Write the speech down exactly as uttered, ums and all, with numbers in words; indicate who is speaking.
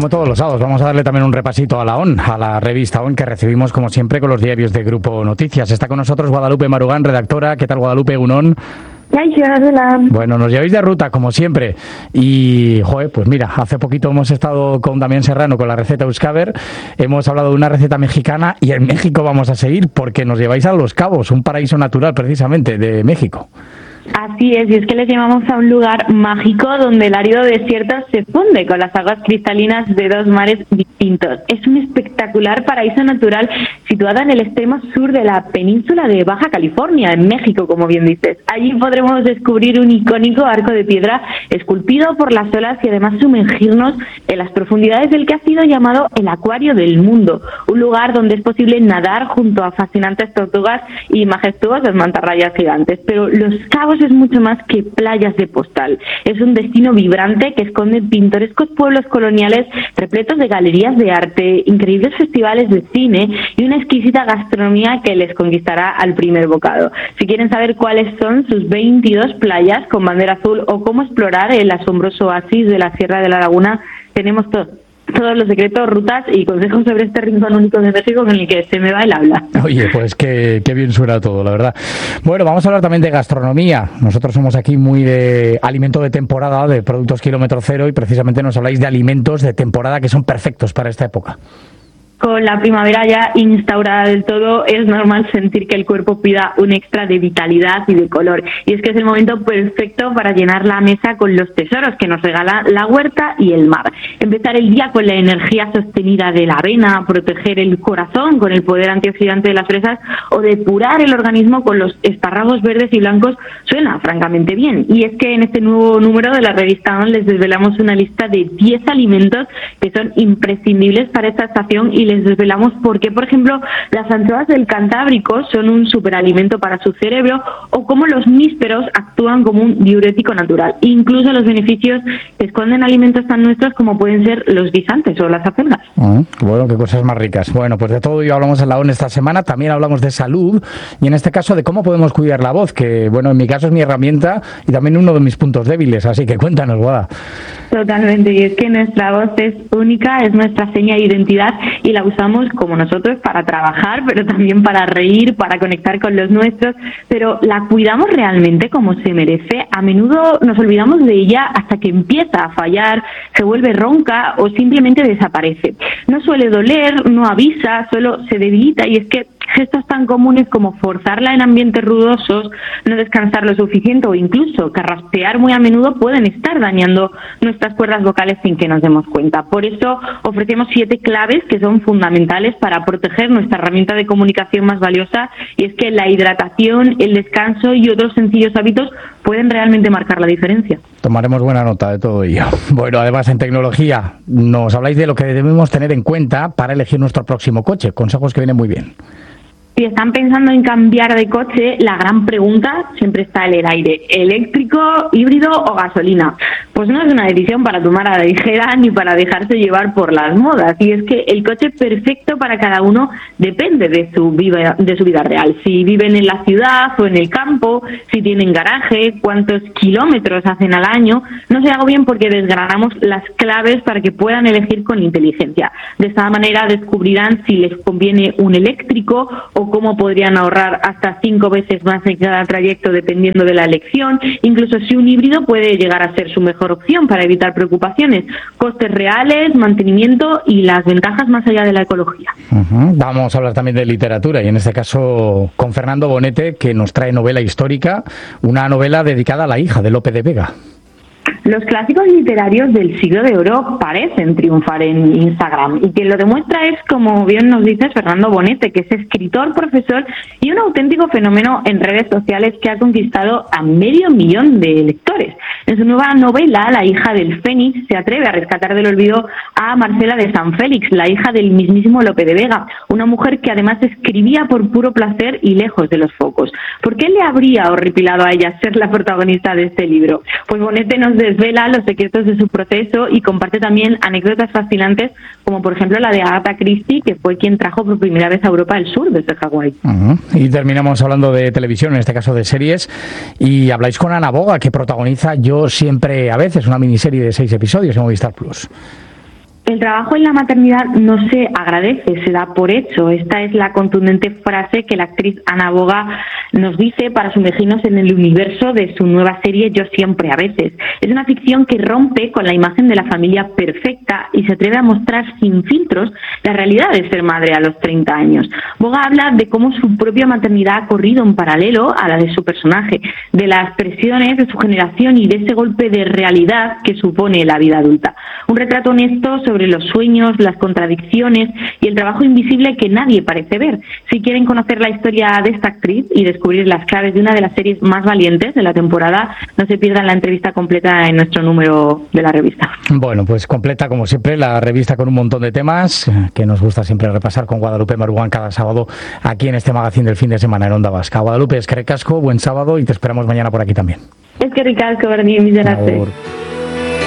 Speaker 1: como todos los sábados, vamos a darle también un repasito a la O N, a la revista O N, que recibimos como siempre con los diarios de Grupo Noticias. Está con nosotros Guadalupe Marugán, redactora. ¿Qué tal, Guadalupe? Egunon. Bueno, nos lleváis de ruta, como siempre. Y, joder, pues mira, hace poquito hemos estado con Damián Serrano con la receta Euskaber. Hemos hablado de una receta mexicana y en México vamos a seguir porque nos lleváis a Los Cabos, un paraíso natural precisamente de México.
Speaker 2: Así es, y es que les llevamos a un lugar mágico donde el árido desierto se funde con las aguas cristalinas de dos mares distintos. Es un espectacular paraíso natural situado en el extremo sur de la península de Baja California, en México, como bien dices. Allí podremos descubrir un icónico arco de piedra esculpido por las olas y además sumergirnos en las profundidades del que ha sido llamado el Acuario del Mundo, un lugar donde es posible nadar junto a fascinantes tortugas y majestuosas mantarrayas gigantes. Pero Los Cabos es mucho más que playas de postal. Es un destino vibrante que esconde pintorescos pueblos coloniales repletos de galerías de arte, increíbles festivales de cine y una exquisita gastronomía que les conquistará al primer bocado. Si quieren saber cuáles son sus veintidós playas con bandera azul o cómo explorar el asombroso oasis de la Sierra de la Laguna, tenemos todo. todos los secretos, rutas y consejos sobre este rincón único de México con el que se me va el habla.
Speaker 1: Oye, pues qué, qué bien suena todo, la verdad. Bueno, vamos a hablar también de gastronomía. Nosotros somos aquí muy de alimento de temporada, de productos kilómetro cero, y precisamente nos habláis de alimentos de temporada que son perfectos para esta época.
Speaker 2: Con la primavera ya instaurada del todo, es normal sentir que el cuerpo pida un extra de vitalidad y de color. Y es que es el momento perfecto para llenar la mesa con los tesoros que nos regala la huerta y el mar. Empezar el día con la energía sostenida de la avena, proteger el corazón con el poder antioxidante de las fresas o depurar el organismo con los espárragos verdes y blancos suena francamente bien. Y es que en este nuevo número de la revista O N les desvelamos una lista de diez alimentos que son imprescindibles para esta estación y les desvelamos por qué, por ejemplo, las anchoas del Cantábrico son un superalimento para su cerebro o cómo los nísperos actúan como un diurético natural. Incluso los beneficios que esconden alimentos tan nuestros como pueden ser los guisantes o las acelgas.
Speaker 1: Uh, bueno, qué cosas más ricas. Bueno, pues de todo ello hablamos en la O N esta semana. También hablamos de salud y en este caso de cómo podemos cuidar la voz, que bueno, en mi caso es mi herramienta y también uno de mis puntos débiles. Así que cuéntanos, Guada.
Speaker 2: Totalmente, y es que nuestra voz es única, es nuestra seña de identidad y la usamos como nosotros para trabajar, pero también para reír, para conectar con los nuestros, pero ¿la cuidamos realmente como se merece? A menudo nos olvidamos de ella hasta que empieza a fallar, se vuelve ronca o simplemente desaparece. No suele doler, no avisa, solo se debilita, y es que gestos tan comunes como forzarla en ambientes ruidosos, no descansar lo suficiente o incluso carraspear muy a menudo pueden estar dañando nuestras cuerdas vocales sin que nos demos cuenta. Por eso ofrecemos siete claves que son fundamentales para proteger nuestra herramienta de comunicación más valiosa, y es que la hidratación, el descanso y otros sencillos hábitos pueden realmente marcar la diferencia.
Speaker 1: Tomaremos buena nota de todo ello. Bueno, además en tecnología nos habláis de lo que debemos tener en cuenta para elegir nuestro próximo coche. Consejos que vienen muy bien.
Speaker 2: Si están pensando en cambiar de coche, la gran pregunta siempre está en el aire: ¿eléctrico, híbrido o gasolina? Pues no es una decisión para tomar a la ligera ni para dejarse llevar por las modas. Y es que el coche perfecto para cada uno depende de su vida, de su vida real. Si viven en la ciudad o en el campo, si tienen garaje, cuántos kilómetros hacen al año. No se hago bien porque desgranamos las claves para que puedan elegir con inteligencia. De esta manera descubrirán si les conviene un eléctrico o cómo podrían ahorrar hasta cinco veces más en cada trayecto dependiendo de la elección. Incluso si un híbrido puede llegar a ser su mejor opción para evitar preocupaciones, costes reales, mantenimiento y las ventajas más allá de la ecología.
Speaker 1: Uh-huh. Vamos a hablar también de literatura y en este caso con Fernando Bonete, que nos trae novela histórica, una novela dedicada a la hija de Lope de Vega.
Speaker 2: Los clásicos literarios del siglo de oro parecen triunfar en Instagram, y quien lo demuestra es, como bien nos dices, Fernando Bonete, que es escritor, profesor y un auténtico fenómeno en redes sociales que ha conquistado a medio millón de lectores. En su nueva novela, La hija del Fénix, se atreve a rescatar del olvido a Marcela de San Félix, la hija del mismísimo Lope de Vega, una mujer que además escribía por puro placer y lejos de los focos. ¿Por qué le habría horripilado a ella ser la protagonista de este libro? Pues Bonete nos desvela los secretos de su proceso y comparte también anécdotas fascinantes, como por ejemplo la de Agatha Christie, que fue quien trajo por primera vez a Europa el sur desde Hawái.
Speaker 1: Uh-huh. Y terminamos hablando de televisión, en este caso de series, y habláis con Ana Boga, que protagoniza Yo siempre a veces, una miniserie de seis episodios en Movistar Plus.
Speaker 2: El trabajo en la maternidad no se agradece, se da por hecho. Esta es la contundente frase que la actriz Ana Boga nos dice para sumergirnos en el universo de su nueva serie Yo siempre a veces. Es una ficción que rompe con la imagen de la familia perfecta y se atreve a mostrar sin filtros la realidad de ser madre a los treinta años. Boga habla de cómo su propia maternidad ha corrido en paralelo a la de su personaje, de las presiones de su generación y de ese golpe de realidad que supone la vida adulta. Un retrato honesto sobre sobre los sueños, las contradicciones y el trabajo invisible que nadie parece ver. Si quieren conocer la historia de esta actriz y descubrir las claves de una de las series más valientes de la temporada, no se pierdan la entrevista completa en nuestro número de la revista.
Speaker 1: Bueno, pues completa como siempre la revista con un montón de temas que nos gusta siempre repasar con Guadalupe Marugan cada sábado aquí en este magazine del fin de semana en Onda Vasca. Guadalupe, es que recasco, buen sábado y te esperamos mañana por aquí también.
Speaker 2: Es que ricasco, Berni, mis gracias.